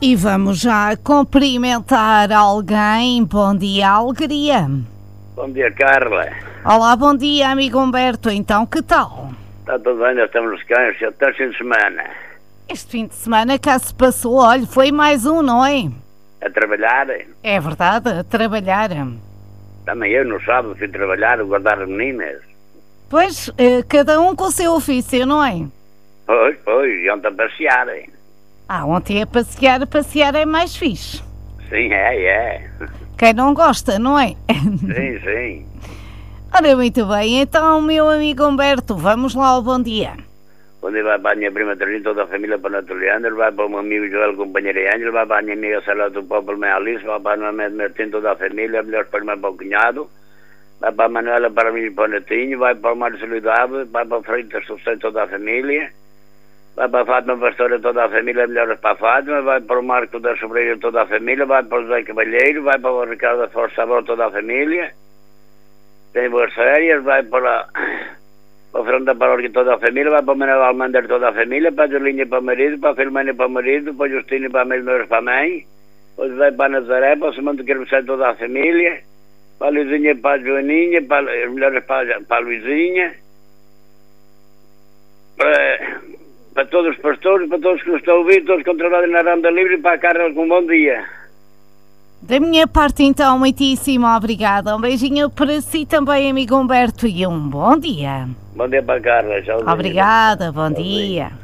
E vamos já cumprimentar alguém. Bom dia, Alegria. Bom dia, Carla. Olá, bom dia, amigo Humberto. Então, que tal? Está tudo bem, nós estamos nos cães, até o fim de semana. Este fim de semana cá se passou, olha, foi mais um, não é? A trabalhar. É verdade, a trabalhar. Também eu no sábado fui trabalhar, guardar as meninas. Pois, cada um com o seu ofício, não é? Pois, e ontem a passear. Ontem a passear é mais fixe. Sim, é. Quem não gosta, não é? Sim. Ora, muito bem, então, meu amigo Humberto, vamos lá ao bom dia. Bom dia, vai para a minha prima Teresa, toda a família para o Neto Leandro, vai para o meu amigo Joel, companheiro Ângelo, vai para a minha amiga Salete do Povo, minha Alice, vai para a minha Martim, toda a família, melhores para o meu cunhado, vai para a Manuela, para mim e para o Netinho, vai para o Mário Solidade, vai para a Freitas, toda a família, vai para a Fátima Pastora, toda a família, melhores para a Fátima, vai para o Marco da Sobreira, toda a família, vai para o José Cavalheiro, vai para o Ricardo da Força Sabor, toda a família, tem boas férias, vai para o Fernando da Paróquia, toda a família, vai para o Manuel Almander, toda a família, para a Julinha, para o marido, para a Filomena, para o marido, para a Justina, para a Meus, para a mãe, depois vai para a Nazaré, para o Simão de Carvalho, toda a família, para a Luizinha, para a Joaninha, para as melhores para a Luizinha, para todos os pastores, para todos que nos estão a ouvir, todos que trabalham na Randa Livre, e para a Carla com um bom dia. Da minha parte, então, muitíssimo obrigada. Um beijinho para si também, amigo Humberto, e um bom dia. Bom dia para a Carla. Obrigada, bom dia.